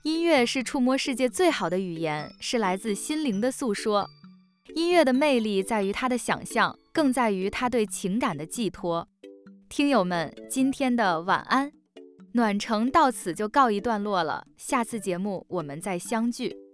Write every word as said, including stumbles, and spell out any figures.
音乐是触摸世界最好的语言，是来自心灵的诉说。音乐的魅力在于它的想象，更在于它对情感的寄托。听友们，今天的晚安暖城到此就告一段落了，下次节目我们再相聚。